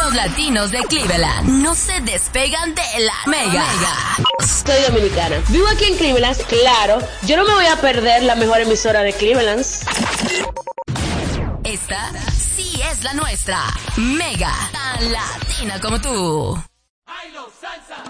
Los latinos de Cleveland no se despegan de la Mega. Soy dominicana. Vivo aquí en Cleveland, claro. Yo no me voy a perder la mejor emisora de Cleveland. Esta sí es la nuestra. Mega, tan latina como tú.